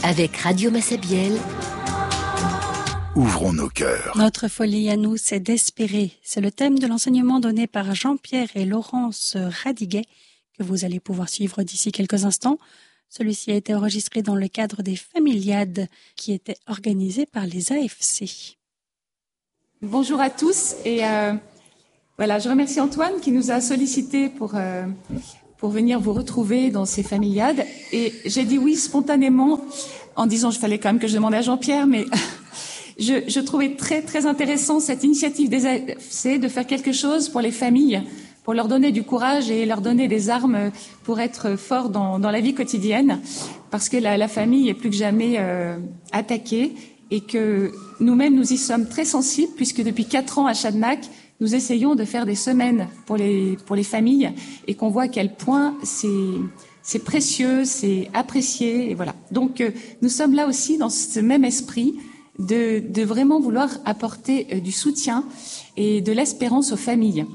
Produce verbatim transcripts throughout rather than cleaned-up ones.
Avec Radio Massabielle, ouvrons nos cœurs. Notre folie à nous, c'est d'espérer. C'est le thème de l'enseignement donné par Jean-Pierre et Laurence Radiguet, que vous allez pouvoir suivre d'ici quelques instants. Celui-ci a été enregistré dans le cadre des Familiades qui étaient organisées par les A F C. Bonjour à tous et euh, voilà, je remercie Antoine qui nous a sollicité pour euh, pour venir vous retrouver dans ces Familiades, et j'ai dit oui spontanément en disant qu'il fallait quand même que je demande à Jean-Pierre, mais je, je trouvais très très intéressant cette initiative des A F C de faire quelque chose pour les familles, pour leur donner du courage et leur donner des armes pour être forts dans, dans la vie quotidienne, parce que la, la famille est plus que jamais euh, attaquée et que nous-mêmes nous y sommes très sensibles, puisque depuis quatre ans à Chadnac, nous essayons de faire des semaines pour les pour les familles et qu'on voit à quel point c'est c'est précieux, c'est apprécié, et voilà. Donc euh, nous sommes là aussi dans ce même esprit de de vraiment vouloir apporter euh, du soutien et de l'espérance aux familles.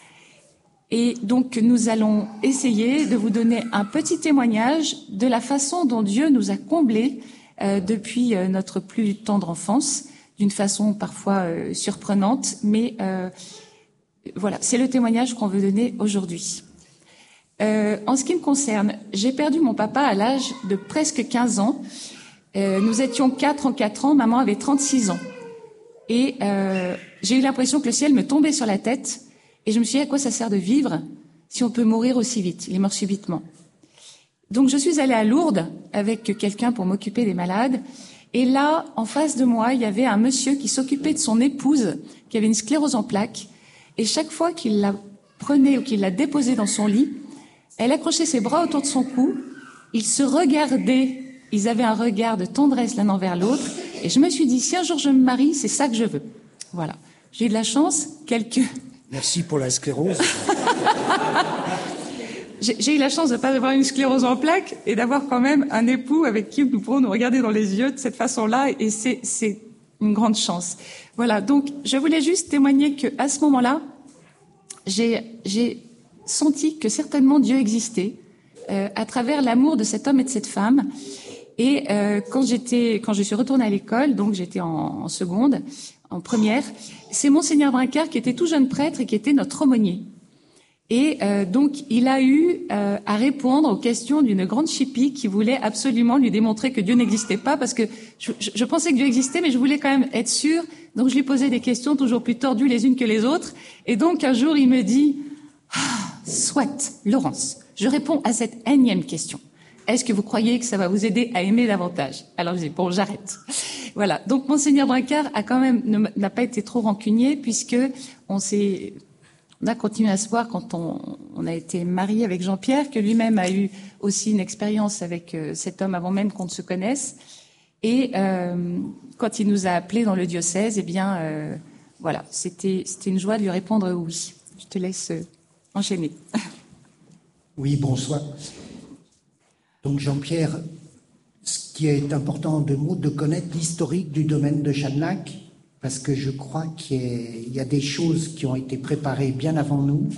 Et donc nous allons essayer de vous donner un petit témoignage de la façon dont Dieu nous a comblés euh, depuis euh, notre plus tendre enfance, d'une façon parfois euh, surprenante, mais euh, voilà, c'est le témoignage qu'on veut donner aujourd'hui. Euh, en ce qui me concerne, j'ai perdu mon papa à l'âge de presque quinze ans. Euh, nous étions quatre en quatre ans, maman avait trente-six ans. Et euh, j'ai eu l'impression que le ciel me tombait sur la tête, et je me suis dit, à quoi ça sert de vivre si on peut mourir aussi vite? Il est mort subitement. Donc je suis allée à Lourdes avec quelqu'un pour m'occuper des malades. Et là, en face de moi, il y avait un monsieur qui s'occupait de son épouse, qui avait une sclérose en plaques. Et chaque fois qu'il la prenait ou qu'il la déposait dans son lit, elle accrochait ses bras autour de son cou. Ils se regardaient. Ils avaient un regard de tendresse l'un envers l'autre. Et je me suis dit, si un jour je me marie, c'est ça que je veux. Voilà. J'ai eu de la chance. Quelques... Merci pour la sclérose. J'ai, j'ai eu la chance de ne pas avoir une sclérose en plaques et d'avoir quand même un époux avec qui nous pourrons nous regarder dans les yeux de cette façon-là, et c'est, c'est une grande chance. Voilà, donc je voulais juste témoigner qu'à ce moment-là, j'ai, j'ai senti que certainement Dieu existait euh, à travers l'amour de cet homme et de cette femme. Et euh, quand j'étais, quand je suis retournée à l'école, donc j'étais en, en seconde, en première, c'est Monseigneur Brincard qui était tout jeune prêtre et qui était notre aumônier. Et euh, donc, il a eu euh, à répondre aux questions d'une grande chippie qui voulait absolument lui démontrer que Dieu n'existait pas, parce que je, je, je pensais que Dieu existait, mais je voulais quand même être sûre. Donc, je lui posais des questions toujours plus tordues les unes que les autres. Et donc, un jour, il me dit ah, « Soit, Laurence, je réponds à cette énième question. Est-ce que vous croyez que ça va vous aider à aimer davantage ?» Alors, je dis « Bon, j'arrête. » Voilà. Donc, Monseigneur Brincard a quand même n'a pas été trop rancunier, puisque on s'est... On a continué à se voir quand on, on a été mariés avec Jean-Pierre, que lui-même a eu aussi une expérience avec euh, cet homme avant même qu'on ne se connaisse. Et euh, quand il nous a appelés dans le diocèse, eh bien, euh, voilà, c'était, c'était une joie de lui répondre oui. Je te laisse euh, enchaîner. Oui, bonsoir. Donc Jean-Pierre, ce qui est important de nous, de connaître l'historique du domaine de Chadnac, parce que je crois qu'il y a des choses qui ont été préparées bien avant nous.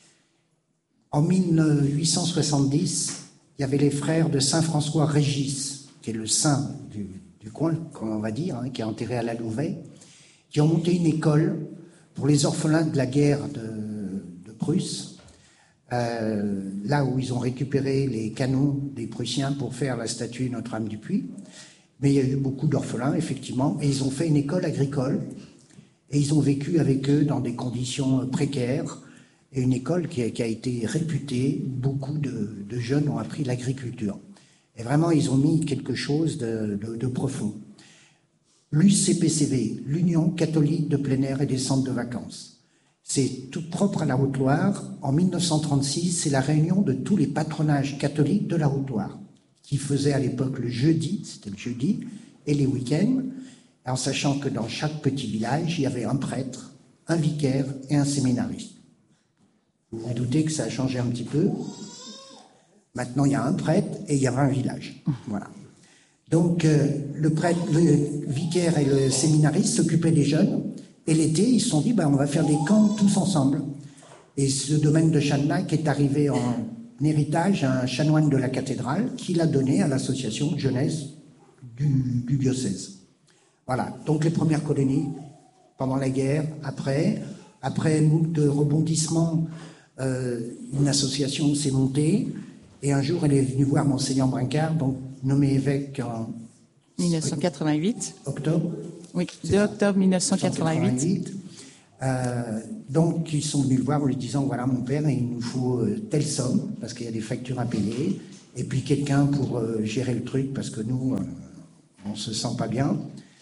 En mille huit cent soixante-dix, il y avait les frères de Saint François Régis, qui est le saint du, du coin, on va dire, hein, qui est enterré à la Louvet, qui ont monté une école pour les orphelins de la guerre de, de Prusse, euh, là où ils ont récupéré les canons des Prussiens pour faire la statue Notre-Dame du Puy. Mais il y a eu beaucoup d'orphelins, effectivement, et ils ont fait une école agricole, et ils ont vécu avec eux dans des conditions précaires, et une école qui a, qui a été réputée. Beaucoup de, de jeunes ont appris l'agriculture. Et vraiment, ils ont mis quelque chose de, de, de profond. L'U C P C V, l'Union catholique de plein air et des centres de vacances. C'est tout propre à la Haute-Loire. En mille neuf cent trente-six, c'est la réunion de tous les patronages catholiques de la Haute-Loire, qui faisait à l'époque le jeudi, c'était le jeudi, et les week-ends, en sachant que dans chaque petit village, il y avait un prêtre, un vicaire et un séminariste. Vous vous doutez que ça a changé un petit peu. Maintenant, il y a un prêtre et il y a vingt villages. Voilà. Donc, euh, le prêtre, le vicaire et le séminariste s'occupaient des jeunes, et l'été, ils se sont dit, ben, on va faire des camps tous ensemble. Et ce domaine de Chadnac est arrivé en héritage à un chanoine de la cathédrale qui l'a donné à l'association de jeunesse du, du diocèse. Voilà, donc les premières colonies, pendant la guerre, après, après moult de rebondissements, euh, une association s'est montée, et un jour elle est venue voir Monseigneur Brincard, donc nommé évêque en mille neuf cent quatre-vingt-huit. Octobre. Oui, deux octobre mille neuf cent quatre-vingt-huit. Euh, donc ils sont venus le voir en lui disant voilà mon père, il nous faut euh, telle somme parce qu'il y a des factures à payer et puis quelqu'un pour euh, gérer le truc parce que nous euh, on se sent pas bien.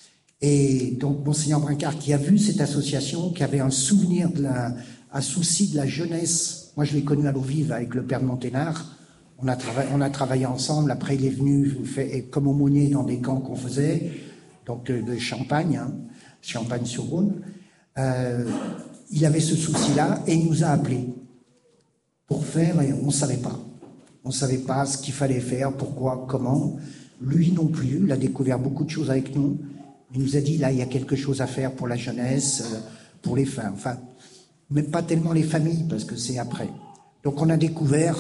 Et donc Monseigneur Brincard qui a vu cette association, qui avait un souvenir de la, un souci de la jeunesse. Moi je l'ai connu à l'eau vive avec le père de Monténard. On a travaillé, on a travaillé ensemble. Après il est venu fait, comme aumônier dans des camps qu'on faisait, donc de, de Champagne, hein, Champagne-sur-Rhône. Euh, il avait ce souci-là et il nous a appelés pour faire, et on ne savait pas. On ne savait pas ce qu'il fallait faire, pourquoi, comment. Lui non plus, il a découvert beaucoup de choses avec nous. Il nous a dit, là, il y a quelque chose à faire pour la jeunesse, pour les femmes. Enfin, même pas tellement les familles, parce que c'est après. Donc on a découvert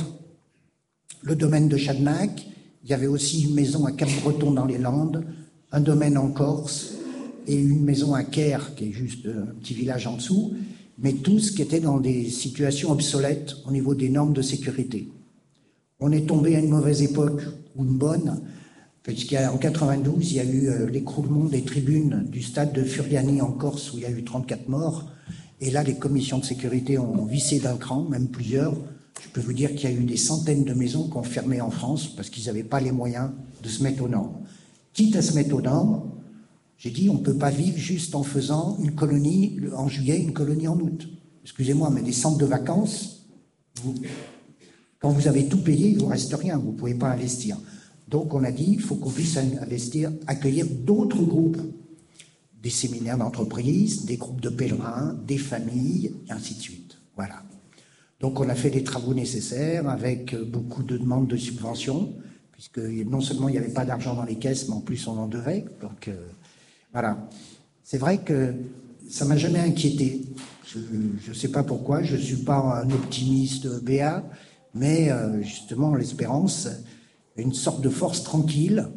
le domaine de Chadnac. Il y avait aussi une maison à Cap-Breton dans les Landes, un domaine en Corse, et une maison à Caire, qui est juste un petit village en dessous, mais tous qui étaient dans des situations obsolètes au niveau des normes de sécurité. On est tombé à une mauvaise époque, ou une bonne, puisqu'en quatre-vingt-douze, il y a eu euh, l'écroulement des tribunes du stade de Furiani en Corse, où il y a eu trente-quatre morts, et là, les commissions de sécurité ont vissé d'un cran, même plusieurs. Je peux vous dire qu'il y a eu des centaines de maisons qui ont fermé en France, parce qu'ils n'avaient pas les moyens de se mettre aux normes. Quitte à se mettre aux normes, j'ai dit, on ne peut pas vivre juste en faisant une colonie en juillet, une colonie en août. Excusez-moi, mais des centres de vacances, vous, quand vous avez tout payé, il ne vous reste rien, vous ne pouvez pas investir. Donc on a dit, il faut qu'on puisse investir, accueillir d'autres groupes, des séminaires d'entreprise, des groupes de pèlerins, des familles, et ainsi de suite. Voilà. Donc on a fait les travaux nécessaires avec beaucoup de demandes de subventions, puisque non seulement il n'y avait pas d'argent dans les caisses, mais en plus on en devait. Donc... Euh, Voilà. C'est vrai que ça m'a jamais inquiété. Je ne sais pas pourquoi, je ne suis pas un optimiste béat, mais euh, justement l'espérance, une sorte de force tranquille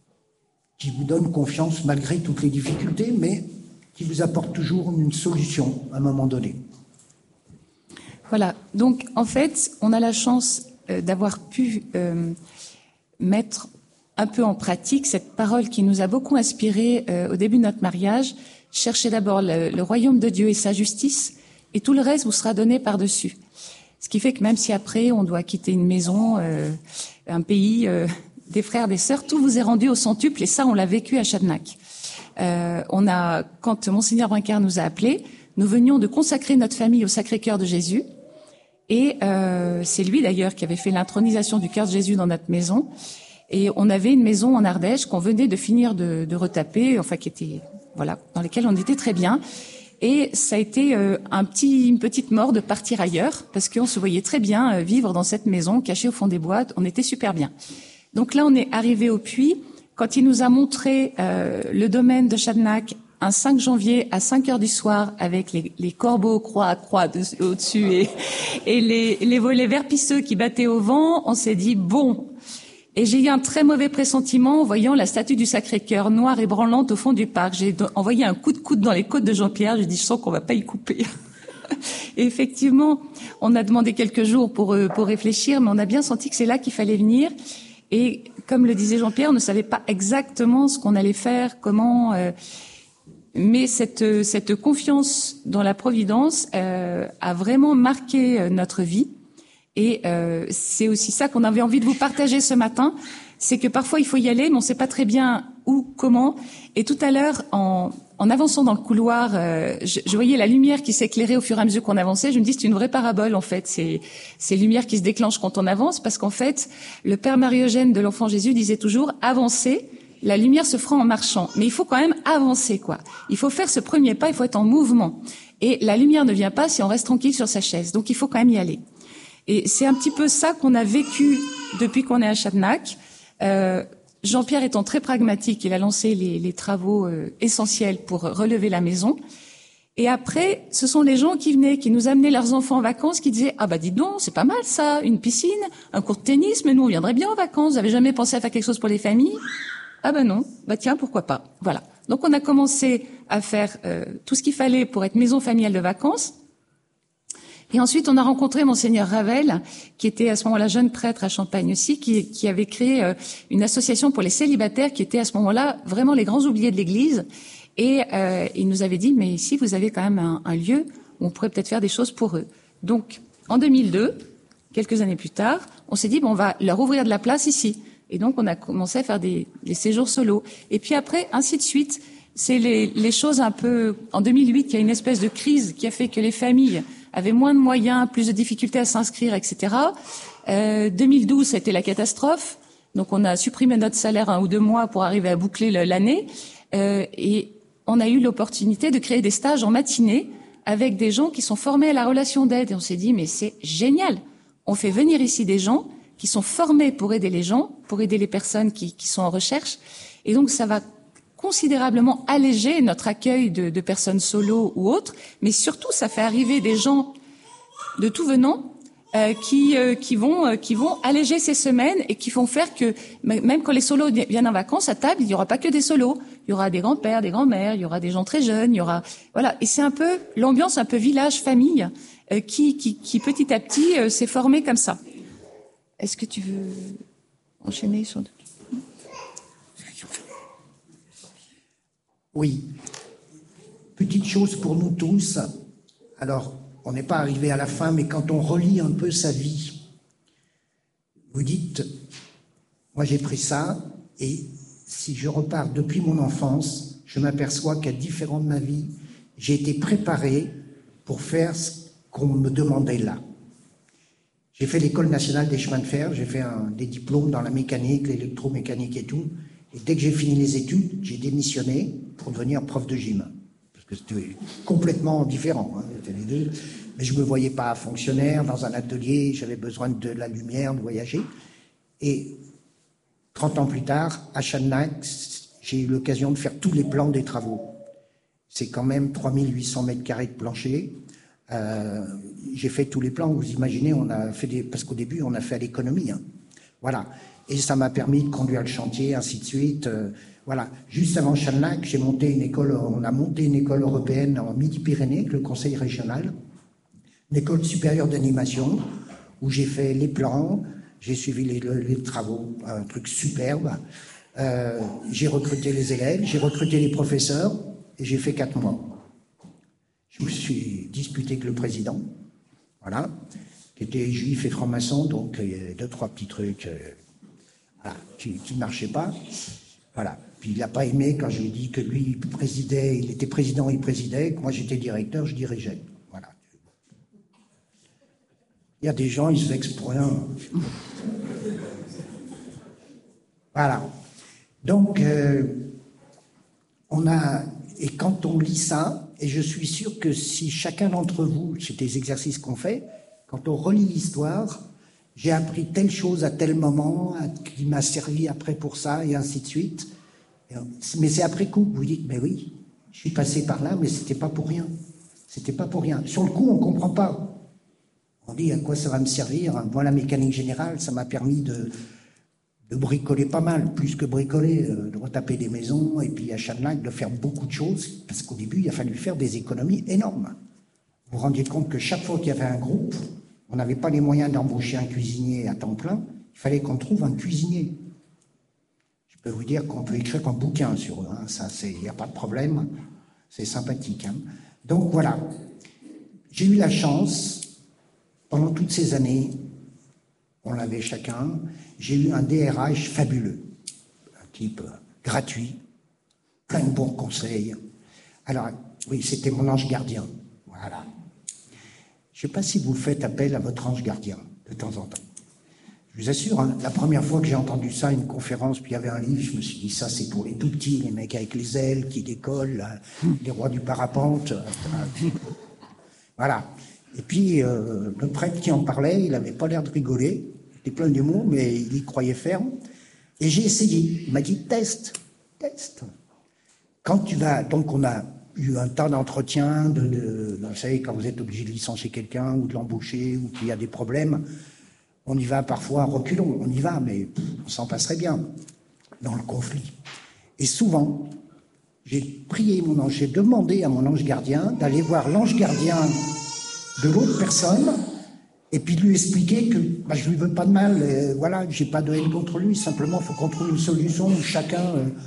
qui vous donne confiance malgré toutes les difficultés, mais qui vous apporte toujours une solution à un moment donné. Voilà. Donc en fait, on a la chance euh, d'avoir pu euh, mettre un peu en pratique cette parole qui nous a beaucoup inspiré euh, au début de notre mariage. Cherchez d'abord le, le royaume de Dieu et sa justice, et tout le reste vous sera donné par-dessus. Ce qui fait que même si après on doit quitter une maison, euh, un pays, euh, des frères, des sœurs, tout vous est rendu au centuple, et ça on l'a vécu à Chadnac. Euh, on a, quand Monseigneur Brincard nous a appelés, nous venions de consacrer notre famille au Sacré-Cœur de Jésus, et euh, c'est lui d'ailleurs qui avait fait l'intronisation du Cœur de Jésus dans notre maison. Et on avait une maison en Ardèche qu'on venait de finir de, de retaper, enfin qui était, voilà, dans laquelle on était très bien. Et ça a été euh, un petit, une petite mort de partir ailleurs, parce qu'on se voyait très bien euh, vivre dans cette maison, cachée au fond des bois. On était super bien. Donc là, on est arrivé au puits. Quand il nous a montré euh, le domaine de Chadnac, un cinq janvier à cinq heures du soir, avec les, les corbeaux croix à croix de, au-dessus et, et les, les volets verpisseux qui battaient au vent, on s'est dit bon. Et j'ai eu un très mauvais pressentiment en voyant la statue du Sacré-Cœur noire et branlante au fond du parc. J'ai envoyé un coup de coude dans les côtes de Jean-Pierre. J'ai dit, je sens qu'on va pas y couper. Et effectivement, on a demandé quelques jours pour, pour réfléchir, mais on a bien senti que c'est là qu'il fallait venir. Et comme le disait Jean-Pierre, on ne savait pas exactement ce qu'on allait faire, comment... Euh, mais cette, cette confiance dans la Providence euh, a vraiment marqué notre vie. Et euh, c'est aussi ça qu'on avait envie de vous partager ce matin, c'est que parfois il faut y aller, mais on ne sait pas très bien où, comment. Et tout à l'heure, en, en avançant dans le couloir, euh, je, je voyais la lumière qui s'éclairait au fur et à mesure qu'on avançait. Je me dis c'est une vraie parabole en fait, c'est ces lumières qui se déclenchent quand on avance, parce qu'en fait, le Père Marie-Eugène de l'Enfant Jésus disait toujours « avancez ». La lumière se fera en marchant, mais il faut quand même avancer, quoi. Il faut faire ce premier pas, il faut être en mouvement. Et la lumière ne vient pas si on reste tranquille sur sa chaise, donc il faut quand même y aller. Et c'est un petit peu ça qu'on a vécu depuis qu'on est à Chadnac. Euh, Jean-Pierre étant très pragmatique, il a lancé les, les travaux euh, essentiels pour relever la maison. Et après, ce sont les gens qui venaient, qui nous amenaient leurs enfants en vacances, qui disaient « Ah bah dis donc, c'est pas mal ça, une piscine, un court de tennis, mais nous on viendrait bien en vacances, vous avez jamais pensé à faire quelque chose pour les familles ?» Ah ben non, bah tiens, pourquoi pas. Voilà. Donc on a commencé à faire euh, tout ce qu'il fallait pour être maison familiale de vacances. Et ensuite, on a rencontré Monseigneur Ravel, qui était à ce moment-là jeune prêtre à Champagne aussi, qui, qui avait créé euh, une association pour les célibataires, qui était à ce moment-là vraiment les grands oubliés de l'Église. Et euh, il nous avait dit, mais ici, vous avez quand même un, un lieu où on pourrait peut-être faire des choses pour eux. Donc, en deux mille deux, quelques années plus tard, on s'est dit, bon, on va leur ouvrir de la place ici. Et donc, on a commencé à faire des, des séjours solos. Et puis après, ainsi de suite. C'est les, les choses un peu... En deux mille huit, il y a une espèce de crise qui a fait que les familles avaient moins de moyens, plus de difficultés à s'inscrire, et cetera. Euh, deux mille douze, ça a été la catastrophe. Donc, on a supprimé notre salaire un ou deux mois pour arriver à boucler l'année. Euh, et on a eu l'opportunité de créer des stages en matinée avec des gens qui sont formés à la relation d'aide. Et on s'est dit, mais c'est génial. On fait venir ici des gens qui sont formés pour aider les gens, pour aider les personnes qui, qui sont en recherche. Et donc, ça va considérablement alléger notre accueil de, de personnes solo ou autres, mais surtout ça fait arriver des gens de tout venant euh, qui, euh, qui, vont, euh, qui vont alléger ces semaines et qui vont faire que même quand les solos viennent en vacances à table, il n'y aura pas que des solos, il y aura des grands-pères, des grands-mères, il y aura des gens très jeunes, il y aura voilà, et c'est un peu l'ambiance un peu village famille euh, qui, qui, qui petit à petit euh, s'est formée comme ça. Est-ce que tu veux enchaîner sur deux? Oui. Petite chose pour nous tous. Alors, on n'est pas arrivé à la fin, mais quand on relit un peu sa vie, vous dites, moi j'ai pris ça, et si je repars depuis mon enfance, je m'aperçois qu'à différents de ma vie, j'ai été préparé pour faire ce qu'on me demandait là. J'ai fait l'école nationale des chemins de fer, j'ai fait un, des diplômes dans la mécanique, l'électromécanique et tout. Et dès que j'ai fini les études, j'ai démissionné pour devenir prof de gym. Parce que c'était complètement différent, hein, les deux. Mais je ne me voyais pas fonctionnaire dans un atelier, j'avais besoin de la lumière, de voyager. Et trente ans plus tard, à Chadnac, j'ai eu l'occasion de faire tous les plans des travaux. C'est quand même trois mille huit cents mètres carrés de plancher. Euh, j'ai fait tous les plans, vous imaginez, on a fait des, parce qu'au début, on a fait à l'économie. Hein. Voilà. Et ça m'a permis de conduire le chantier, ainsi de suite. Euh, voilà. Juste avant Chadnac, j'ai monté une école, on a monté une école européenne en Midi-Pyrénées, avec le conseil régional, une école supérieure d'animation, où j'ai fait les plans, j'ai suivi les, les travaux, un truc superbe. Euh, j'ai recruté les élèves, j'ai recruté les professeurs, et j'ai fait quatre mois. Je me suis disputé avec le président, voilà, qui était juif et franc-maçon, donc il y a deux, trois petits trucs euh, voilà, qui ne marchaient pas. Voilà. Puis il n'a pas aimé quand je lui ai dit que lui, il présidait, il était président, il présidait, que moi j'étais directeur, je dirigeais. Voilà. Il y a des gens, ils se vexent pour rien. Voilà. Donc, euh, on a... Et quand on lit ça, et je suis sûr que si chacun d'entre vous, c'est des exercices qu'on fait, quand on relit l'histoire, j'ai appris telle chose à tel moment, qui m'a servi après pour ça, et ainsi de suite. Mais c'est après coup que vous dites, mais oui, je suis passé par là, mais c'était pas pour rien. C'était pas pour rien. Sur le coup, on comprend pas. On dit, à quoi ça va me servir? Moi, la mécanique générale, ça m'a permis de... de bricoler pas mal, plus que bricoler, euh, de retaper des maisons, et puis à Chadnac, de faire beaucoup de choses, parce qu'au début, il a fallu faire des économies énormes. Vous vous rendiez compte que chaque fois qu'il y avait un groupe, on n'avait pas les moyens d'embaucher un cuisinier à temps plein, il fallait qu'on trouve un cuisinier. Je peux vous dire qu'on peut écrire un bouquin sur eux, hein, ça, il n'y a pas de problème, c'est sympathique. Hein. Donc voilà, j'ai eu la chance, pendant toutes ces années, on l'avait chacun, j'ai eu un D R H fabuleux, un type gratuit, plein de bons conseils. Alors, oui, c'était mon ange gardien, voilà. Je ne sais pas si vous faites appel à votre ange gardien, de temps en temps. Je vous assure, hein, la première fois que j'ai entendu ça, une conférence, puis il y avait un livre, je me suis dit, ça c'est pour les tout petits, les mecs avec les ailes qui décollent, là, les rois du parapente. Voilà. Et puis, euh, le prêtre qui en parlait, il n'avait pas l'air de rigoler. Il était plein d'humour, mais il y croyait ferme. Et j'ai essayé. Il m'a dit, teste, teste. Quand tu vas... Donc, on a eu un tas d'entretiens, de, de, vous savez, quand vous êtes obligé de licencier quelqu'un, ou de l'embaucher, ou qu'il y a des problèmes, on y va parfois reculons. On y va, mais pff, on s'en passerait bien dans le conflit. Et souvent, j'ai prié mon ange, j'ai demandé à mon ange gardien d'aller voir l'ange gardien de l'autre personne et puis de lui expliquer que bah, je lui veux pas de mal, et voilà, j'ai pas de haine contre lui, simplement il faut qu'on trouve une solution où chacun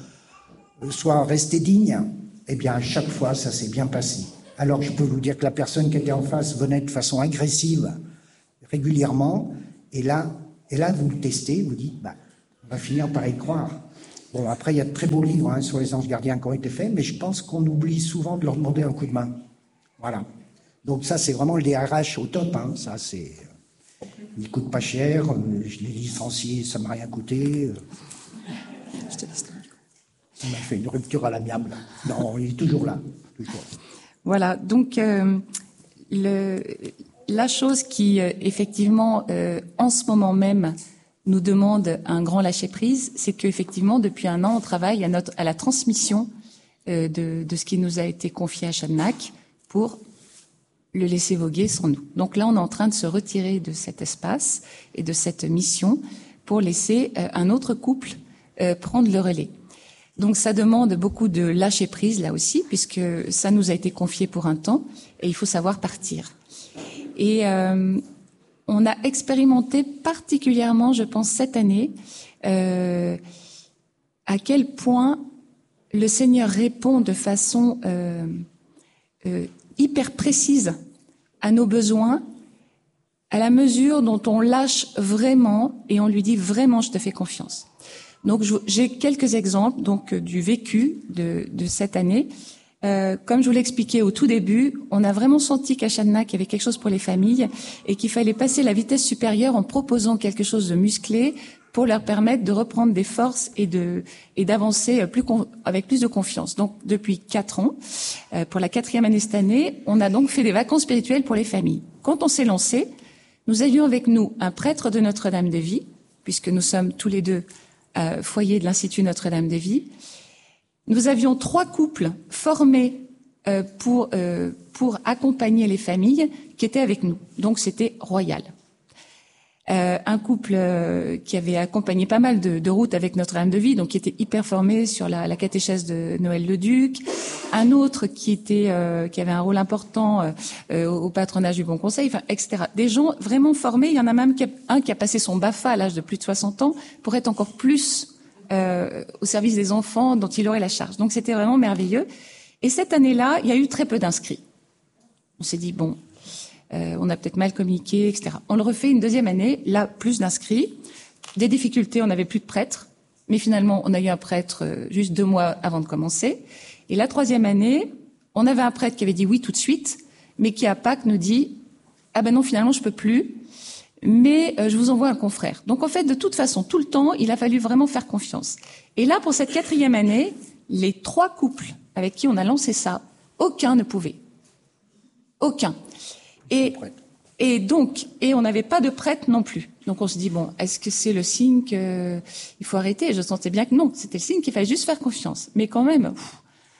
euh, soit resté digne. Eh bien, à chaque fois, ça s'est bien passé. Alors, je peux vous dire que la personne qui était en face venait de façon agressive régulièrement, et là, et là vous le testez, vous dites, bah, on va finir par y croire. Bon, après, il y a de très beaux livres hein, sur les anges gardiens qui ont été faits, mais je pense qu'on oublie souvent de leur demander un coup de main. Voilà. Donc ça, c'est vraiment le D R H au top. Hein. Ça, c'est, il coûte pas cher. Je l'ai licencié, ça m'a rien coûté. Je te laisse. Ça m'a fait une rupture à l'amiable. Non, il est toujours là. Toujours. Voilà. Donc euh, le, la chose qui, euh, effectivement, euh, en ce moment même, nous demande un grand lâcher-prise, c'est qu'effectivement, depuis un an, on travaille à, notre, à la transmission euh, de, de ce qui nous a été confié à Shadnak pour le laisser voguer sans nous. Donc là, on est en train de se retirer de cet espace et de cette mission pour laisser euh, un autre couple euh, prendre le relais. Donc ça demande beaucoup de lâcher-prise, là aussi, puisque ça nous a été confié pour un temps et il faut savoir partir. Et... Euh, on a expérimenté particulièrement, je pense, cette année, euh, à quel point le Seigneur répond de façon euh, euh, hyper précise à nos besoins, à la mesure dont on lâche vraiment et on lui dit vraiment, je te fais confiance. Donc, j'ai quelques exemples donc du vécu de, de cette année. Euh, comme je vous l'expliquais au tout début, on a vraiment senti qu'à Shadnak, il y avait quelque chose pour les familles et qu'il fallait passer la vitesse supérieure en proposant quelque chose de musclé pour leur permettre de reprendre des forces et de et d'avancer plus avec plus de confiance. Donc, depuis quatre ans, euh, pour la quatrième année cette année, on a donc fait des vacances spirituelles pour les familles. Quand on s'est lancé, nous avions avec nous un prêtre de Notre-Dame de Vie, puisque nous sommes tous les deux euh, foyer de l'Institut Notre-Dame de Vie. Nous avions trois couples formés euh, pour euh, pour accompagner les familles qui étaient avec nous. Donc c'était royal. Euh, un couple euh, qui avait accompagné pas mal de, de routes avec Notre-Dame de Vie, donc qui était hyper formé sur la, la catéchèse de Noël le Duc. Un autre qui était euh, qui avait un rôle important euh, euh, au patronage du Bon Conseil, enfin, et cetera. Des gens vraiment formés. Il y en a même qui a, un qui a passé son B A F A à l'âge de plus de soixante ans pour être encore plus Euh, au service des enfants dont il aurait la charge. Donc c'était vraiment merveilleux. Et cette année-là, il y a eu très peu d'inscrits. On s'est dit, bon, euh, on a peut-être mal communiqué, et cetera. On le refait une deuxième année, là, plus d'inscrits. Des difficultés, on n'avait plus de prêtres. Mais finalement, on a eu un prêtre euh, juste deux mois avant de commencer. Et la troisième année, on avait un prêtre qui avait dit oui tout de suite, mais qui à Pâques nous dit, ah ben non, finalement, je peux plus. Mais euh, je vous envoie un confrère. Donc en fait, de toute façon, tout le temps, il a fallu vraiment faire confiance. Et là, pour cette quatrième année, les trois couples avec qui on a lancé ça, aucun ne pouvait. Aucun. Et, et donc, et on n'avait pas de prêtre non plus. Donc on se dit, bon, est-ce que c'est le signe qu'il faut arrêter? Je sentais bien que non, c'était le signe qu'il fallait juste faire confiance. Mais quand même, pff,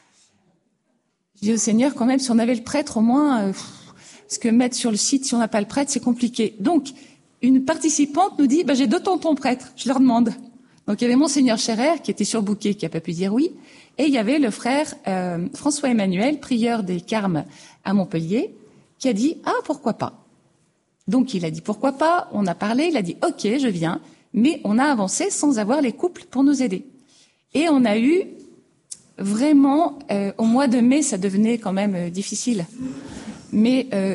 je dis au Seigneur, quand même, si on avait le prêtre, au moins, euh, pff, parce que mettre sur le site, si on n'a pas le prêtre, c'est compliqué. Donc, une participante nous dit, bah, j'ai deux tontons prêtres, je leur demande. Donc il y avait Monseigneur Scherer qui était surbooké, qui n'a pas pu dire oui, et il y avait le frère euh, François-Emmanuel, prieur des Carmes à Montpellier, qui a dit, ah, pourquoi pas. Donc il a dit, pourquoi pas, on a parlé, il a dit, ok, je viens, mais on a avancé sans avoir les couples pour nous aider. Et on a eu vraiment, euh, au mois de mai, ça devenait quand même euh, difficile, mais... Euh,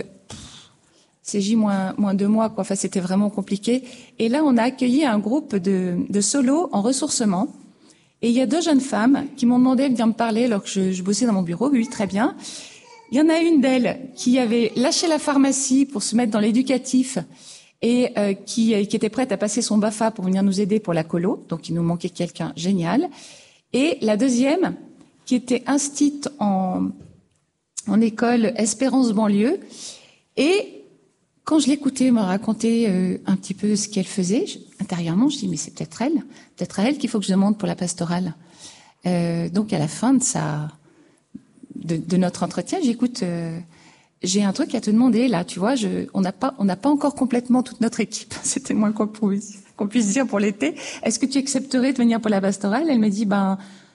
C J moins, moins deux mois, quoi. Enfin, c'était vraiment compliqué. Et là, on a accueilli un groupe de, de solos en ressourcement. Et il y a deux jeunes femmes qui m'ont demandé de venir me parler alors que je, je bossais dans mon bureau. Oui, très bien. Il y en a une d'elles qui avait lâché la pharmacie pour se mettre dans l'éducatif et euh, qui, qui était prête à passer son B A F A pour venir nous aider pour la colo. Donc, il nous manquait quelqu'un génial. Et la deuxième, qui était instite en, en école Espérance banlieue. Et quand je l'écoutais me raconter euh, un petit peu ce qu'elle faisait, je, intérieurement, je dis mais c'est peut-être elle, peut-être à elle qu'il faut que je demande pour la pastorale. Euh, donc à la fin de sa, de, de notre entretien, j'écoute, euh, j'ai un truc à te demander là, tu vois, je, on n'a pas, on n'a pas encore complètement toute notre équipe. C'était moins qu'on puisse, qu'on puisse dire pour l'été. Est-ce que tu accepterais de venir pour la pastorale? Elle m'a dit ben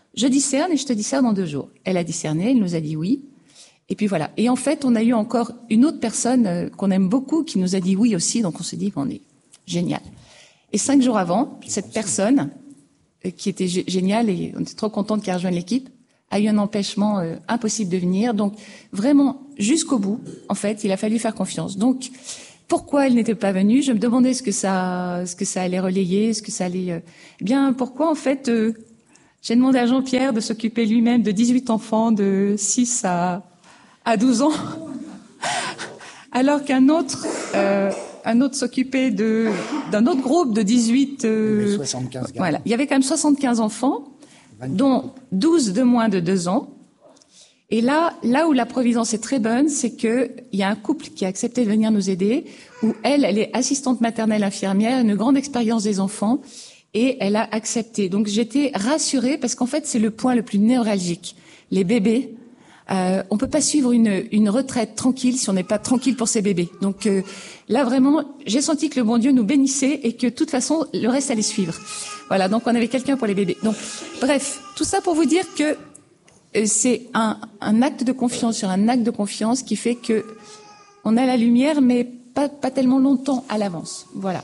je discerne et je te discerne en deux jours. Elle a discerné, elle nous a dit oui. Et puis voilà. Et en fait, on a eu encore une autre personne euh, qu'on aime beaucoup qui nous a dit oui aussi. Donc on s'est dit qu'on est génial. Et cinq jours avant, cette personne euh, qui était g- géniale et on était trop contente qu'elle rejoigne l'équipe, a eu un empêchement euh, impossible de venir. Donc vraiment jusqu'au bout, en fait, il a fallu faire confiance. Donc pourquoi elle n'était pas venue? Je me demandais ce que ça, ce que ça allait relayer, ce que ça allait. Euh, eh bien pourquoi en fait euh, j'ai demandé à Jean-Pierre de s'occuper lui-même de dix-huit enfants de six à à douze ans, alors qu'un autre, euh, un autre s'occupait de d'un autre groupe de dix-huit. Euh, soixante-quinze voilà, il y avait quand même soixante-quinze enfants, dont douze de moins de deux ans. Et là, là où la providence est très bonne, c'est que il y a un couple qui a accepté de venir nous aider, où elle, elle est assistante maternelle infirmière, une grande expérience des enfants, et elle a accepté. Donc j'étais rassurée parce qu'en fait c'est le point le plus névralgique. Les bébés. Euh, on peut pas suivre une, une retraite tranquille si on n'est pas tranquille pour ses bébés. Donc euh, là vraiment, j'ai senti que le bon Dieu nous bénissait et que de toute façon le reste allait suivre. Voilà, donc on avait quelqu'un pour les bébés. Donc bref, tout ça pour vous dire que euh, c'est un, un acte de confiance sur un acte de confiance qui fait que on a la lumière, mais pas, pas tellement longtemps à l'avance. Voilà.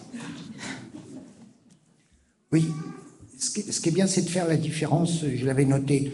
Oui, ce qui, ce qui est bien, c'est de faire la différence. Je l'avais noté.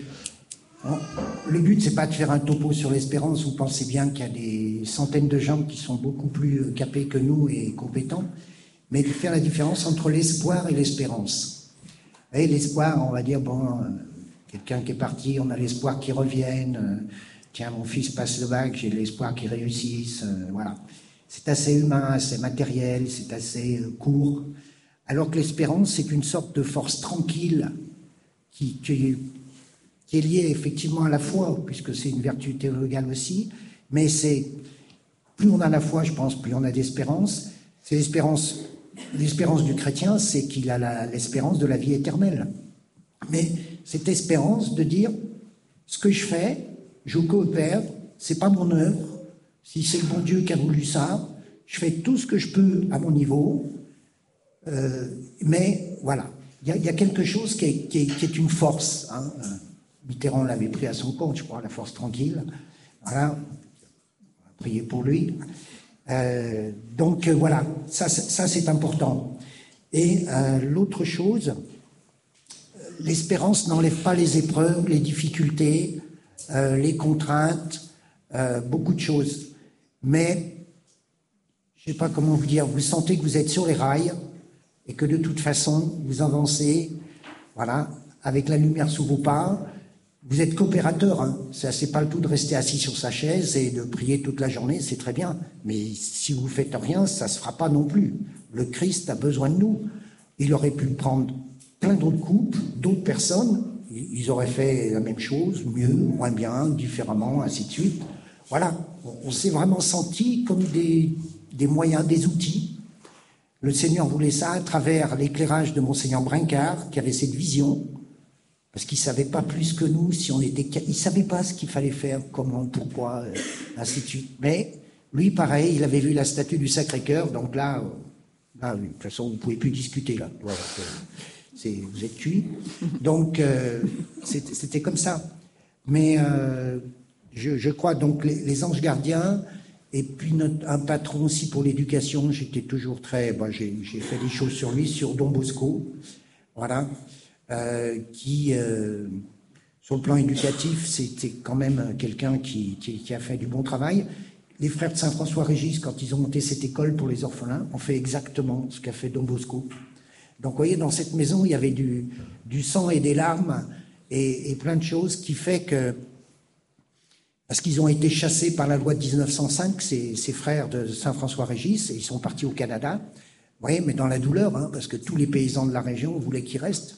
Le but, c'est pas de faire un topo sur l'espérance. Vous pensez bien qu'il y a des centaines de gens qui sont beaucoup plus capés que nous et compétents, mais de faire la différence entre l'espoir et l'espérance. Vous voyez, l'espoir, on va dire, bon, euh, quelqu'un qui est parti, on a l'espoir qu'il revienne. Euh, tiens, mon fils passe le bac, j'ai l'espoir qu'il réussisse. Euh, voilà. C'est assez humain, assez matériel, c'est assez euh, court. Alors que l'espérance, c'est une sorte de force tranquille qui... qui qui est lié effectivement à la foi, puisque c'est une vertu théologale aussi, mais c'est, plus on a la foi, je pense, plus on a d'espérance. C'est l'espérance, l'espérance du chrétien, c'est qu'il a la, l'espérance de la vie éternelle. Mais cette espérance de dire, ce que je fais, je coopère, c'est pas mon œuvre, si c'est le bon Dieu qui a voulu ça, je fais tout ce que je peux à mon niveau, euh, mais voilà, il y, y a quelque chose qui est, qui est, qui est une force, hein. Mitterrand l'avait pris à son compte, je crois, la force tranquille. Voilà, on va prier pour lui. Euh, donc euh, voilà, ça, ça c'est important. Et euh, l'autre chose, l'espérance n'enlève pas les épreuves, les difficultés, euh, les contraintes, euh, beaucoup de choses. Mais, je ne sais pas comment vous dire, vous sentez que vous êtes sur les rails et que de toute façon, vous avancez, voilà, avec la lumière sous vos pas. Vous êtes coopérateur, hein. Ça, c'est pas le tout de rester assis sur sa chaise et de prier toute la journée, c'est très bien. Mais si vous faites rien, ça se fera pas non plus. Le Christ a besoin de nous. Il aurait pu prendre plein d'autres couples, d'autres personnes. Ils auraient fait la même chose, mieux, moins bien, différemment, ainsi de suite. Voilà. On s'est vraiment senti comme des, des moyens, des outils. Le Seigneur voulait ça à travers l'éclairage de Monseigneur Brincard, qui avait cette vision. Parce qu'il ne savait pas plus que nous si on était... Il ne savait pas ce qu'il fallait faire, comment, pourquoi, euh, ainsi de suite. Mais lui, pareil, il avait vu la statue du Sacré-Cœur, donc là, là de toute façon, vous ne pouvez plus discuter, là. C'est, vous êtes cuits. Donc, euh, c'était, c'était comme ça. Mais euh, je, je crois, donc, les, les anges gardiens, et puis notre, un patron aussi pour l'éducation, j'étais toujours très... Bon, j'ai, j'ai fait des choses sur lui, sur Don Bosco, voilà. Euh, qui, euh, sur le plan éducatif, c'était quand même quelqu'un qui, qui, qui a fait du bon travail. Les frères de Saint-François-Régis, quand ils ont monté cette école pour les orphelins, ont fait exactement ce qu'a fait Don Bosco. Donc, vous voyez, dans cette maison, il y avait du, du sang et des larmes et, et plein de choses qui fait que, parce qu'ils ont été chassés par la loi de dix-neuf cent cinq, ces, ces frères de Saint-François-Régis, et ils sont partis au Canada. Vous voyez, mais dans la douleur, hein, parce que tous les paysans de la région voulaient qu'ils restent.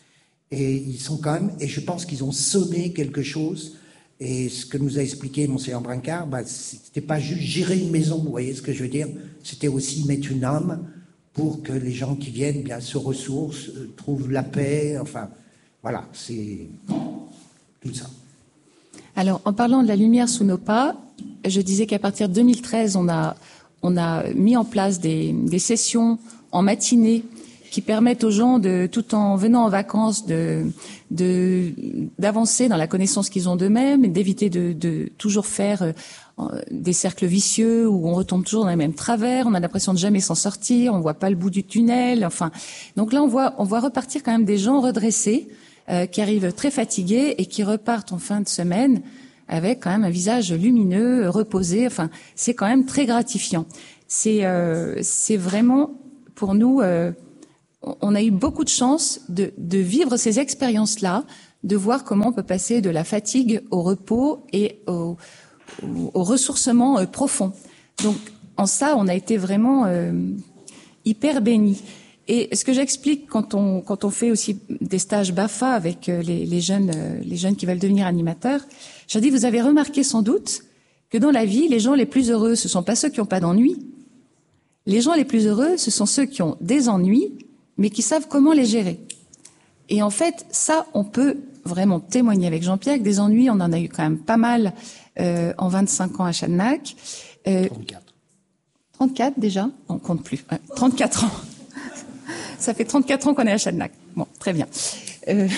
Et ils sont quand même, et je pense qu'ils ont semé quelque chose. Et ce que nous a expliqué Monseigneur Brincard, bah, c'était pas juste gérer une maison, vous voyez ce que je veux dire. C'était aussi mettre une âme pour que les gens qui viennent bien se ressourcent, euh, trouvent la paix. Enfin, voilà, c'est tout ça. Alors, en parlant de la lumière sous nos pas, je disais qu'à partir de deux mille treize, on a on a mis en place des, des sessions en matinée qui permettent aux gens de, tout en venant en vacances, de, de, d'avancer dans la connaissance qu'ils ont d'eux-mêmes, et d'éviter de, de toujours faire euh, des cercles vicieux où on retombe toujours dans les mêmes travers, on a l'impression de jamais s'en sortir, on voit pas le bout du tunnel, enfin. Donc là, on voit, on voit repartir quand même des gens redressés, euh, qui arrivent très fatigués et qui repartent en fin de semaine avec quand même un visage lumineux, reposé, enfin, c'est quand même très gratifiant. C'est, euh, c'est vraiment, pour nous, euh, on a eu beaucoup de chance de, de vivre ces expériences-là, de voir comment on peut passer de la fatigue au repos et au, au ressourcement euh, profond. Donc, en ça, on a été vraiment euh, hyper bénis. Et ce que j'explique quand on quand on fait aussi des stages B A F A avec euh, les, les jeunes euh, les jeunes qui veulent devenir animateurs, je dis, vous avez remarqué sans doute que dans la vie, les gens les plus heureux, ce sont pas ceux qui n'ont pas d'ennuis. Les gens les plus heureux, ce sont ceux qui ont des ennuis, mais qui savent comment les gérer. Et en fait, ça, on peut vraiment témoigner avec Jean-Pierre que des ennuis, on en a eu quand même pas mal euh, en vingt-cinq ans à Chadnac. Euh, trente-quatre. trente-quatre déjà ? On compte plus. Ouais, trente-quatre ans. Ça fait trente-quatre ans qu'on est à Chadnac. Bon, très bien. Euh,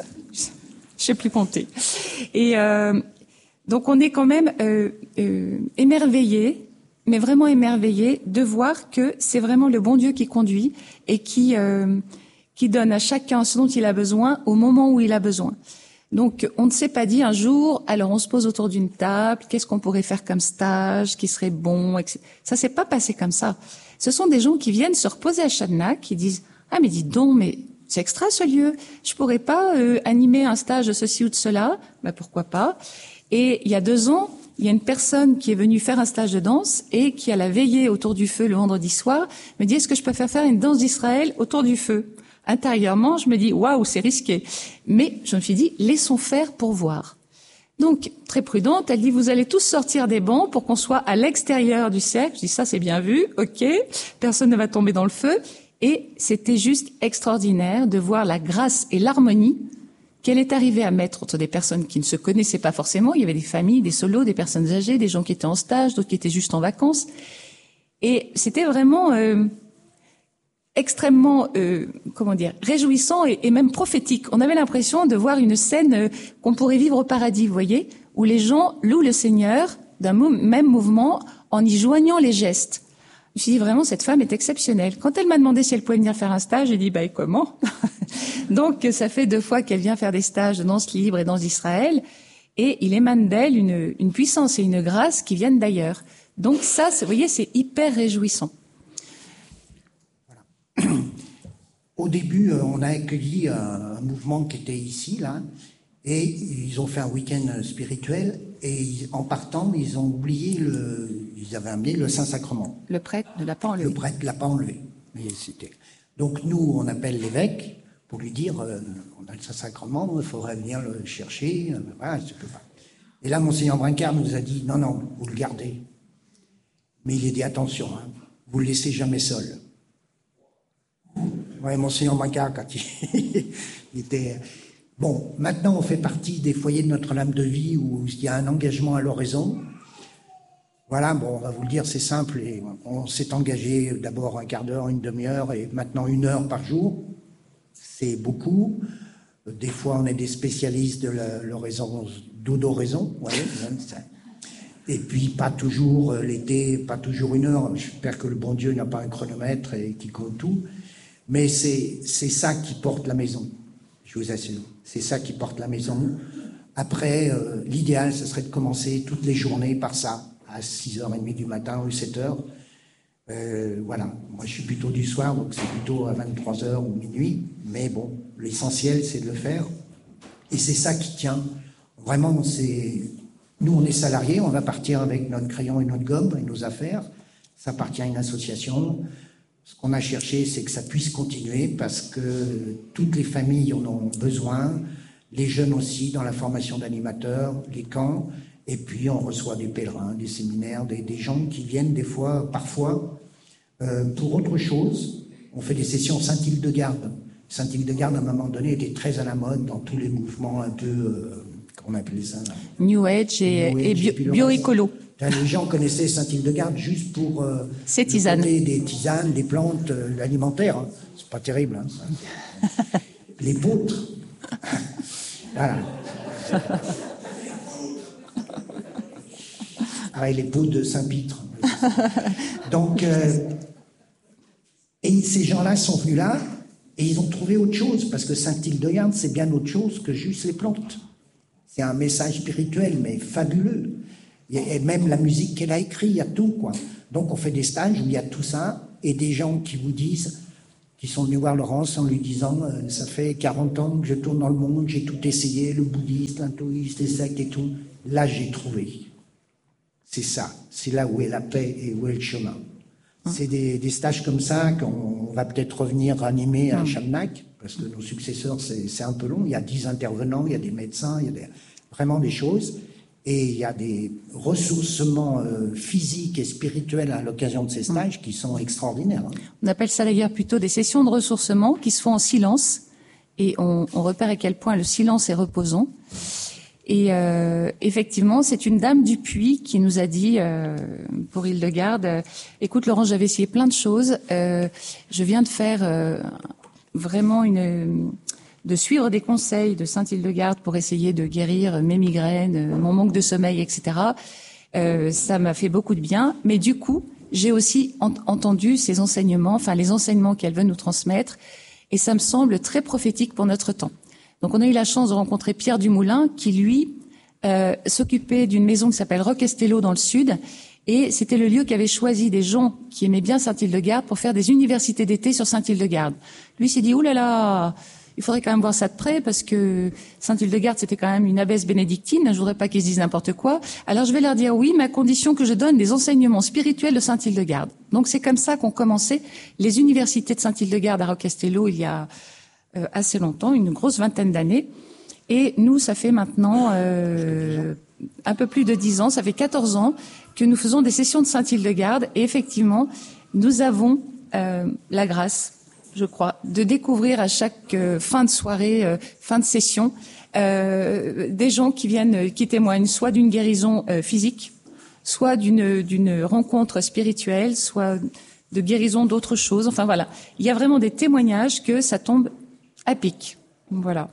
je sais plus compter. Et euh, donc, on est quand même euh, euh, émerveillés, mais vraiment émerveillés de voir que c'est vraiment le bon Dieu qui conduit et qui euh, qui donne à chacun ce dont il a besoin au moment où il a besoin. Donc, on ne s'est pas dit un jour, alors on se pose autour d'une table, qu'est-ce qu'on pourrait faire comme stage, qui serait bon, et cetera. Ça s'est pas passé comme ça. Ce sont des gens qui viennent se reposer à Chadnac, qui disent « Ah, mais dis donc, mais c'est extra ce lieu, je pourrais pas euh, animer un stage de ceci ou de cela ?» Ben pourquoi pas. Et il y a deux ans, il y a une personne qui est venue faire un stage de danse et qui, à la veillée autour du feu le vendredi soir, me dit « Est-ce que je peux faire faire une danse d'Israël autour du feu ?» Intérieurement, je me dis « Waouh, c'est risqué !» Mais je me suis dit « Laissons faire pour voir ». Donc, très prudente, elle dit « Vous allez tous sortir des bancs pour qu'on soit à l'extérieur du cercle. » Je dis « Ça, c'est bien vu, ok, personne ne va tomber dans le feu. » Et c'était juste extraordinaire de voir la grâce et l'harmonie qu'elle est arrivée à mettre entre des personnes qui ne se connaissaient pas forcément. Il y avait des familles, des solos, des personnes âgées, des gens qui étaient en stage, d'autres qui étaient juste en vacances. Et c'était vraiment euh, extrêmement, euh, comment dire, réjouissant et, et même prophétique. On avait l'impression de voir une scène euh, qu'on pourrait vivre au paradis, vous voyez, où les gens louent le Seigneur d'un mou- même mouvement en y joignant les gestes. Je me suis dit, vraiment, cette femme est exceptionnelle. Quand elle m'a demandé si elle pouvait venir faire un stage, j'ai dit, bah, et comment? Donc, ça fait deux fois qu'elle vient faire des stages de danse libre et danse d'Israël, et il émane d'elle une, une puissance et une grâce qui viennent d'ailleurs. Donc ça, vous voyez, c'est hyper réjouissant. Voilà. Au début, on a accueilli un, un mouvement qui était ici, là, et ils ont fait un week-end spirituel, et ils, en partant, ils ont oublié le, ils avaient amené le Saint-Sacrement. Le prêtre ne l'a pas enlevé. Le prêtre ne l'a pas enlevé. Mais c'était. Donc nous, on appelle l'évêque pour lui dire, euh, on a le Saint-Sacrement, il faudrait venir le chercher. Euh, voilà, je peux pas. Et là, Monseigneur Brincard nous a dit, non, non, vous le gardez. Mais il a dit, attention, hein, vous le laissez jamais seul. Ouais, Monseigneur Brincard, quand il, il était... Bon, maintenant, on fait partie des foyers de Notre-Dame de Vie où il y a un engagement à l'oraison. Voilà, bon, on va vous le dire, c'est simple. Et on s'est engagé d'abord un quart d'heure, une demi-heure et maintenant une heure par jour. C'est beaucoup. Des fois, on est des spécialistes de l'oraison, d'odoraison. Ouais, et puis, pas toujours l'été, pas toujours une heure. J'espère que le bon Dieu n'a pas un chronomètre et qu'il compte tout. Mais c'est, c'est ça qui porte la maison. Je vous assure. C'est ça qui porte la maison. Après, euh, l'idéal, ce serait de commencer toutes les journées par ça, à six heures trente du matin ou sept heures. Euh, voilà. Moi, je suis plutôt du soir, donc c'est plutôt à vingt-trois heures ou minuit. Mais bon, l'essentiel, c'est de le faire. Et c'est ça qui tient. Vraiment, c'est... Nous, on est salariés, on va partir avec notre crayon et notre gomme et nos affaires. Ça appartient à une association. Ce qu'on a cherché, c'est que ça puisse continuer parce que toutes les familles en ont besoin, les jeunes aussi dans la formation d'animateurs, les camps, et puis on reçoit des pèlerins, des séminaires, des, des gens qui viennent des fois, parfois, euh, pour autre chose. On fait des sessions Saint-Hildegarde. Saint-Hildegarde, à un moment donné, était très à la mode dans tous les mouvements un peu, euh, comment on appelait ça là New Age et, New Age, et bio, bioécolo. Les gens connaissaient Saint-Hildegarde juste pour euh, Ces tisanes. des tisanes, des plantes euh, alimentaires. Hein. C'est pas terrible. Hein, les poutres. Voilà. Ah, et les pots de Saint-Pitre. Donc, euh, et ces gens-là sont venus là et ils ont trouvé autre chose, parce que Saint-Hildegarde, c'est bien autre chose que juste les plantes. C'est un message spirituel, mais fabuleux. Et même la musique qu'elle a écrite, il y a tout, quoi. Donc, on fait des stages où il y a tout ça, et des gens qui vous disent, qui sont venus voir Laurence en lui disant euh, ça fait quarante ans que je tourne dans le monde, j'ai tout essayé, le bouddhisme, l'hindouisme, les sectes et tout. Là, j'ai trouvé. C'est ça. C'est là où est la paix et où est le chemin. C'est des, des stages comme ça qu'on va peut-être revenir animer à Chadnac, parce que nos successeurs, c'est, c'est un peu long. Il y a dix intervenants, il y a des médecins, il y a des, vraiment des choses. Et il y a des ressourcements euh, physiques et spirituels à l'occasion de ces stages qui sont extraordinaires. Hein. On appelle ça d'ailleurs plutôt des sessions de ressourcement qui se font en silence. Et on, on repère à quel point le silence est reposant. Et euh, effectivement, c'est une dame du Puy qui nous a dit, euh, pour Hildegarde, euh, écoute Laurent, j'avais essayé plein de choses. Euh, je viens de faire euh, vraiment une... de suivre des conseils de Saint-Hildegarde pour essayer de guérir mes migraines, mon manque de sommeil, et cetera. Euh, ça m'a fait beaucoup de bien. Mais du coup, j'ai aussi ent- entendu ces enseignements, enfin les enseignements qu'elle veut nous transmettre, et ça me semble très prophétique pour notre temps. Donc on a eu la chance de rencontrer Pierre Dumoulin, qui lui euh, s'occupait d'une maison qui s'appelle Rocastello dans le sud, et c'était le lieu qu'avaient choisi des gens qui aimaient bien Saint-Hildegarde pour faire des universités d'été sur Saint-Hildegarde. Lui s'est dit, ouh là là, il faudrait quand même voir ça de près, parce que Saint-Hildegarde, c'était quand même une abbesse bénédictine, je voudrais pas qu'ils se disent n'importe quoi. Alors je vais leur dire oui, mais à condition que je donne des enseignements spirituels de Saint-Hildegarde. Donc c'est comme ça qu'ont commencé les universités de Saint-Hildegarde à Rocastello il y a euh, assez longtemps, une grosse vingtaine d'années. Et nous, ça fait maintenant euh, un peu plus de dix ans, ça fait quatorze ans que nous faisons des sessions de Saint-Hildegarde. Et effectivement, nous avons euh, la grâce, je crois, de découvrir à chaque euh, fin de soirée, euh, fin de session, euh, des gens qui viennent, qui témoignent soit d'une guérison euh, physique, soit d'une, d'une rencontre spirituelle, soit de guérison d'autres choses. Enfin voilà, il y a vraiment des témoignages que ça tombe à pic. Voilà.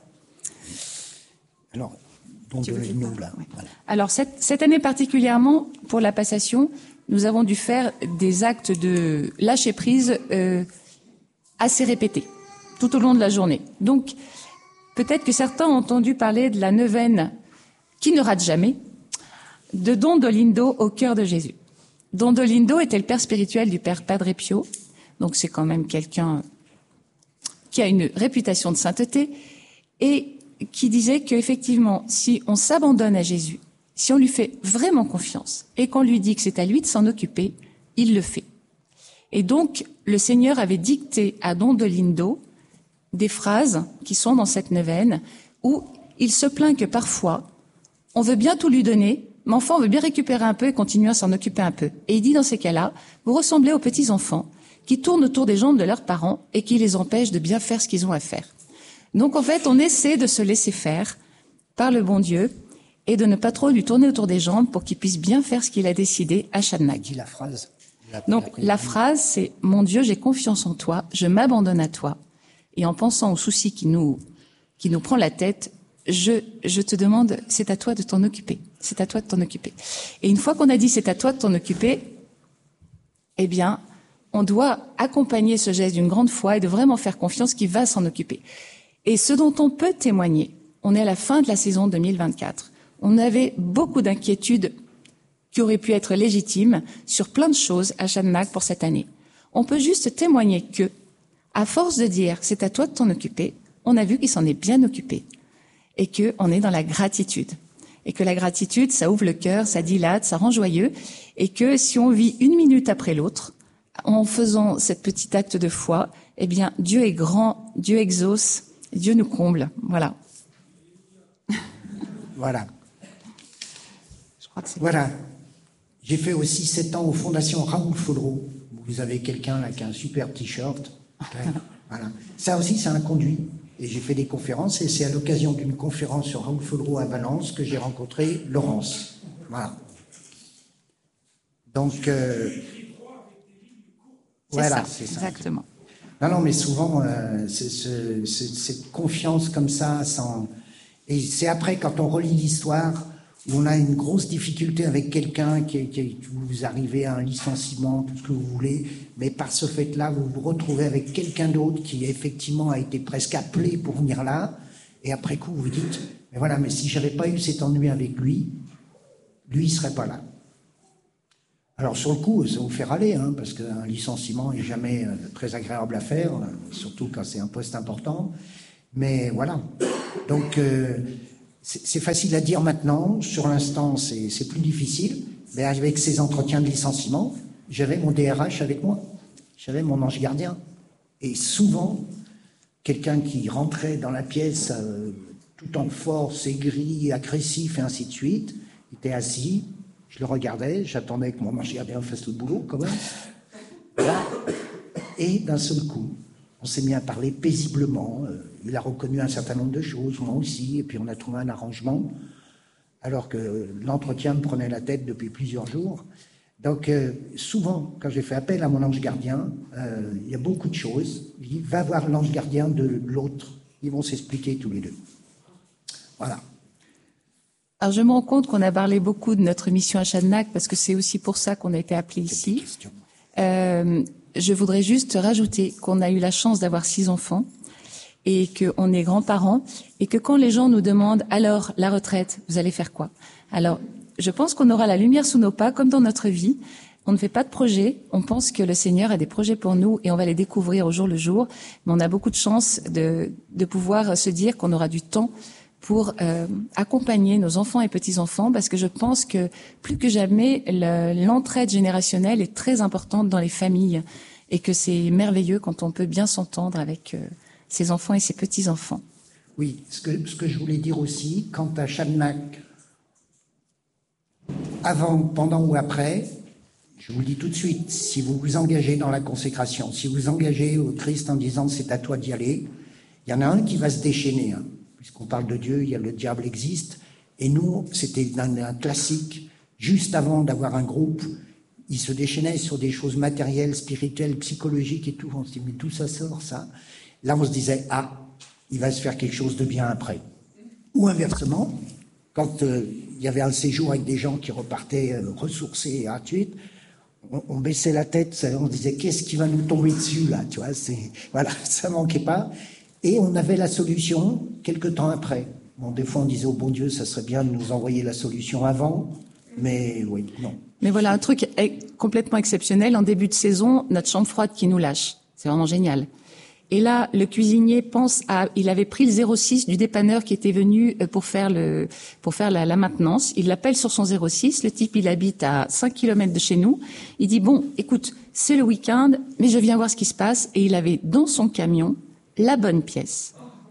Alors, donc nous là. Ouais. Voilà. Alors cette, cette année particulièrement, pour la passation, nous avons dû faire des actes de lâcher prise euh, assez répétés tout au long de la journée. Donc peut-être que certains ont entendu parler de la neuvaine qui ne rate jamais, de Don Dolindo au cœur de Jésus. Don Dolindo était le père spirituel du père Padre Pio, donc c'est quand même quelqu'un qui a une réputation de sainteté et qui disait qu'effectivement, si on s'abandonne à Jésus, si on lui fait vraiment confiance et qu'on lui dit que c'est à lui de s'en occuper, il le fait. Et donc, le Seigneur avait dicté à Don Dolindo des phrases qui sont dans cette neuvaine où il se plaint que parfois, on veut bien tout lui donner, mais enfin, on veut bien récupérer un peu et continuer à s'en occuper un peu. Et il dit dans ces cas-là, vous ressemblez aux petits-enfants qui tournent autour des jambes de leurs parents et qui les empêchent de bien faire ce qu'ils ont à faire. Donc, en fait, on essaie de se laisser faire par le bon Dieu et de ne pas trop lui tourner autour des jambes pour qu'il puisse bien faire ce qu'il a décidé à Chadnac. Dis la phrase. La, Donc, la, la phrase, c'est « Mon Dieu, j'ai confiance en toi, je m'abandonne à toi. » Et en pensant aux soucis qui nous, qui nous prend la tête, je, je te demande, c'est à toi de t'en occuper. C'est à toi de t'en occuper. Et une fois qu'on a dit c'est à toi de t'en occuper, eh bien, on doit accompagner ce geste d'une grande foi et de vraiment faire confiance qu'il va s'en occuper. Et ce dont on peut témoigner, on est à la fin de la saison deux mille vingt-quatre. On avait beaucoup d'inquiétudes qui auraient pu être légitimes sur plein de choses à Chadnac pour cette année. On peut juste témoigner que, à force de dire c'est à toi de t'en occuper, on a vu qu'il s'en est bien occupé et qu'on est dans la gratitude. Et que la gratitude, ça ouvre le cœur, ça dilate, ça rend joyeux et que si on vit une minute après l'autre, en faisant cet petit acte de foi, eh bien, Dieu est grand, Dieu exauce, Dieu nous comble. Voilà. Voilà. Je crois que c'est Voilà. J'ai fait aussi sept ans aux fondations Raoul Follereau. Vous avez quelqu'un là qui a un super t-shirt. Voilà. Ça aussi, c'est un conduit. Et j'ai fait des conférences et c'est à l'occasion d'une conférence sur Raoul Follereau à Valence que j'ai rencontré Laurence. Voilà. Donc, euh, voilà, c'est ça. Exactement. Non, non, mais souvent, euh, c'est, c'est, c'est, cette confiance comme ça, sans... et c'est après, quand on relit l'histoire, où on a une grosse difficulté avec quelqu'un, qui, qui vous arrivez à un licenciement, tout ce que vous voulez, mais par ce fait-là, vous vous retrouvez avec quelqu'un d'autre qui effectivement a été presque appelé pour venir là, et après coup, vous vous dites, mais voilà, mais si j'avais pas eu cet ennui avec lui, lui, il serait pas là. Alors sur le coup, ça vous fait râler, hein, parce qu'un licenciement est jamais très agréable à faire, surtout quand c'est un poste important. Mais voilà. Donc euh, c'est, c'est facile à dire maintenant. Sur l'instant, c'est, c'est plus difficile. Mais avec ces entretiens de licenciement, j'avais mon D R H avec moi, j'avais mon ange gardien. Et souvent, quelqu'un qui rentrait dans la pièce euh, tout en force, aigri, agressif et ainsi de suite, était assis. Je le regardais, j'attendais que mon ange gardien fasse le boulot, quand même. Voilà. Et d'un seul coup, on s'est mis à parler paisiblement. Il a reconnu un certain nombre de choses, moi aussi, et puis on a trouvé un arrangement, alors que l'entretien me prenait la tête depuis plusieurs jours. Donc, euh, souvent, quand j'ai fait appel à mon ange gardien, euh, il y a beaucoup de choses. Il va voir l'ange gardien de l'autre. Ils vont s'expliquer tous les deux. Voilà. Alors, je me rends compte qu'on a parlé beaucoup de notre mission à Chadnac, parce que c'est aussi pour ça qu'on a été appelés ici. Euh, je voudrais juste rajouter qu'on a eu la chance d'avoir six enfants et qu'on est grands-parents et que quand les gens nous demandent « alors, la retraite, vous allez faire quoi ?» Alors, je pense qu'on aura la lumière sous nos pas, comme dans notre vie. On ne fait pas de projet, on pense que le Seigneur a des projets pour nous et on va les découvrir au jour le jour. Mais on a beaucoup de chance de, de pouvoir se dire qu'on aura du temps pour euh, accompagner nos enfants et petits-enfants, parce que je pense que plus que jamais, le, l'entraide générationnelle est très importante dans les familles et que c'est merveilleux quand on peut bien s'entendre avec euh, ses enfants et ses petits-enfants. Oui, ce que, ce que je voulais dire aussi, quant à Chadnac, avant, pendant ou après, je vous le dis tout de suite, si vous vous engagez dans la consécration, si vous vous engagez au Christ en disant c'est à toi d'y aller, il y en a un qui va se déchaîner, hein. Puisqu'on parle de Dieu, il y a le diable existe, et nous, c'était un, un classique, juste avant d'avoir un groupe, il se déchaînait sur des choses matérielles, spirituelles, psychologiques et tout, on se dit mais d'où ça sort ça? Là on se disait ah, il va se faire quelque chose de bien après. Ou inversement, quand euh, il y avait un séjour avec des gens qui repartaient euh, ressourcés et ainsi de suite, on, on baissait la tête, on se disait qu'est-ce qui va nous tomber dessus là, tu vois, c'est, voilà, ça manquait pas. Et on avait la solution quelque temps après. Bon, des fois, on disait au bon Dieu, ça serait bien de nous envoyer la solution avant, mais oui, non. Mais voilà, un truc complètement exceptionnel. En début de saison, notre chambre froide qui nous lâche. C'est vraiment génial. Et là, le cuisinier pense à... Il avait pris le zéro six du dépanneur qui était venu pour faire, le, pour faire la, la maintenance. Il l'appelle sur son zéro six. Le type, il habite à cinq kilomètres de chez nous. Il dit, bon, écoute, c'est le week-end, mais je viens voir ce qui se passe. Et il avait dans son camion la bonne pièce.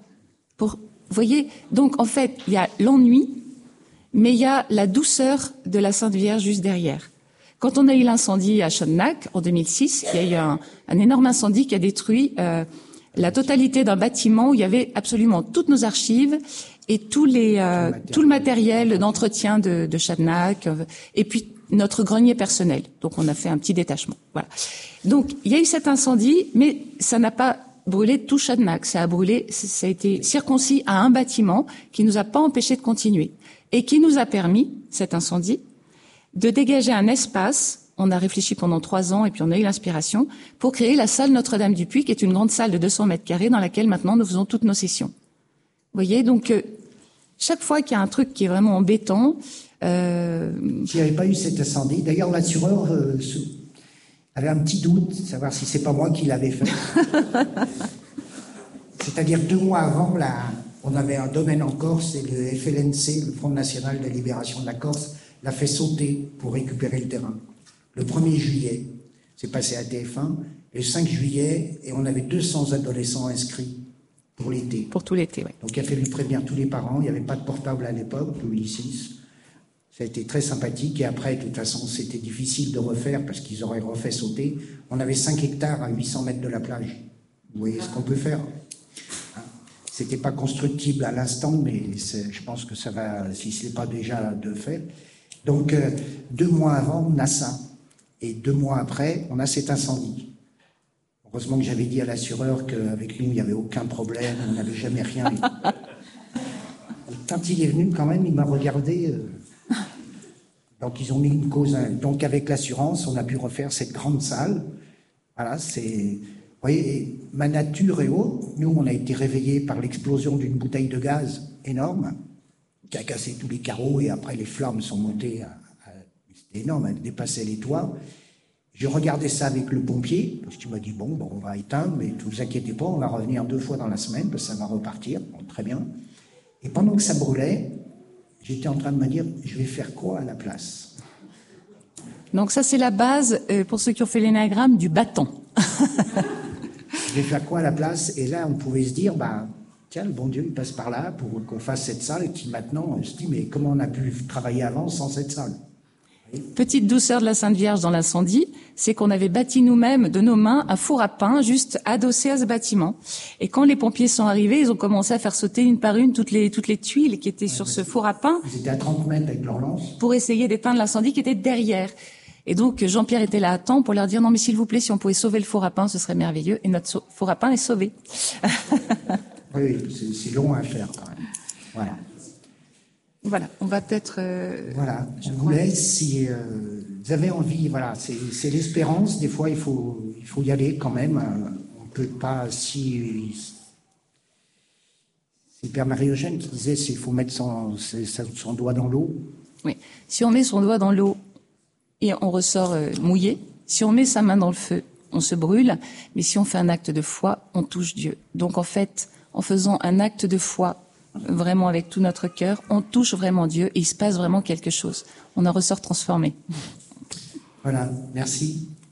Pour, vous voyez, donc en fait, il y a l'ennui, mais il y a la douceur de la Sainte Vierge juste derrière. Quand on a eu l'incendie à Chadnac en deux mille six, il y a eu un, un énorme incendie qui a détruit euh, la totalité d'un bâtiment où il y avait absolument toutes nos archives et tous les, euh, tout le matériel d'entretien de, de Chadnac, euh, et puis notre grenier personnel. Donc on a fait un petit détachement. Voilà. Donc il y a eu cet incendie, mais ça n'a pas brûlé tout Chadnac. Ça a brûlé, ça a été circoncis à un bâtiment qui nous a pas empêché de continuer et qui nous a permis, cet incendie, de dégager un espace. On a réfléchi pendant trois ans et puis on a eu l'inspiration pour créer la salle Notre-Dame-du-Puy, qui est une grande salle de deux cents mètres carrés dans laquelle maintenant nous faisons toutes nos sessions. Vous voyez, donc euh, chaque fois qu'il y a un truc qui est vraiment embêtant... Euh... S'il n'y avait pas eu cet incendie, d'ailleurs l'assureur euh, avait un petit doute, savoir si c'est pas moi qui l'avais fait. C'est-à-dire deux mois avant, là, on avait un domaine en Corse et le F L N C, le Front National de Libération de la Corse, l'a fait sauter pour récupérer le terrain. Le premier juillet, c'est passé à T F un, et le cinq juillet, et on avait deux cents adolescents inscrits pour l'été. Pour tout l'été, oui. Donc il a fallu prévenir tous les parents, il n'y avait pas de portable à l'époque, Louis six. Ça a été très sympathique, et après, de toute façon, c'était difficile de refaire, parce qu'ils auraient refait sauter. On avait cinq hectares à huit cents mètres de la plage. Vous voyez ce qu'on peut faire? C'était pas constructible à l'instant, mais je pense que ça va, si ce n'est pas déjà de fait. Donc, euh, deux mois avant, NASA Et deux mois après, on a cet incendie. Heureusement que j'avais dit à l'assureur qu'avec nous, il n'y avait aucun problème, on n'avait jamais rien. Et quand il est venu, quand même, il m'a regardé. Euh... Donc, ils ont mis une cause. Donc, avec l'assurance, on a pu refaire cette grande salle. Voilà, c'est... Vous voyez, ma nature est haute. Nous, on a été réveillés par l'explosion d'une bouteille de gaz énorme qui a cassé tous les carreaux et après, les flammes sont montées. À... C'était énorme, elles dépassaient les toits. Je regardais ça avec le pompier, parce qu'il m'a dit, bon, bon, on va éteindre, mais ne vous inquiétez pas, on va revenir deux fois dans la semaine, parce que ça va repartir. Bon, très bien. Et pendant que ça brûlait, j'étais en train de me dire, je vais faire quoi à la place? Donc ça, c'est la base, euh, pour ceux qui ont fait l'énagramme, du bâton. Je vais faire quoi à la place? Et là, on pouvait se dire, bah, tiens, le bon Dieu, il passe par là pour qu'on fasse cette salle, et qui maintenant, on se dit, mais comment on a pu travailler avant sans cette salle? Petite douceur de la Sainte Vierge dans l'incendie, c'est qu'on avait bâti nous-mêmes de nos mains un four à pain juste adossé à ce bâtiment. Et quand les pompiers sont arrivés, ils ont commencé à faire sauter une par une toutes les, toutes les tuiles qui étaient sur ce four à pain. Ils étaient à trente mètres avec leur lance. Pour essayer d'éteindre l'incendie qui était derrière. Et donc Jean-Pierre était là à temps pour leur dire non mais s'il vous plaît, si on pouvait sauver le four à pain, ce serait merveilleux. Et notre so- four à pain est sauvé. Oui, c'est, c'est long à faire quand même. Voilà. Voilà, on va peut-être... Euh, voilà, je vous laisse si euh, vous avez envie, voilà, c'est, c'est l'espérance, des fois il faut, il faut y aller quand même, euh, on ne peut pas, si... C'est Père Marie-Eugène qui disait qu'il faut mettre son, son doigt dans l'eau. Oui, si on met son doigt dans l'eau et on ressort euh, mouillé, si on met sa main dans le feu, on se brûle, mais si on fait un acte de foi, on touche Dieu. Donc en fait, en faisant un acte de foi, vraiment avec tout notre cœur, on touche vraiment Dieu et il se passe vraiment quelque chose. On en ressort transformé. Voilà, merci.